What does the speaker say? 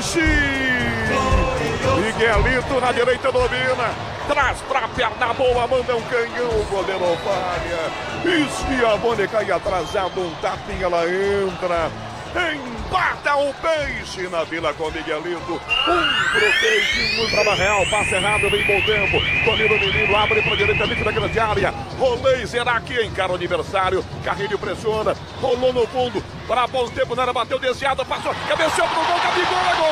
Peixe! Miguelito na direita domina. Traz pra perna boa, manda um canhão, o goleiro falha. Esfia a bola e cai atrasado, um tapinha, ela entra. Empata o Peixe na Vila com Miguelito. Pro Peixe, muito na real. Passe errado, vem bom tempo. Goleiro menino, abre pra direita, da grande área. Rolei, será que encara o adversário? Carrinho pressiona, rolou no fundo. Para bom tempo, não era, bateu desviado, passou, cabeceou pro gol, Gabigol, é gol!